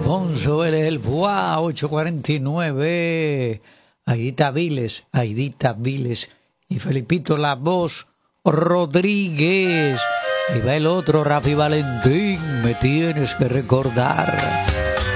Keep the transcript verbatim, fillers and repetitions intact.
Alfonso, él es el Buá, ocho cuarenta y nueve. Aidita Viles, Aidita Viles. Y Felipito La Voz Rodríguez. Y va el otro, Rafi Valentín, me tienes que recordar.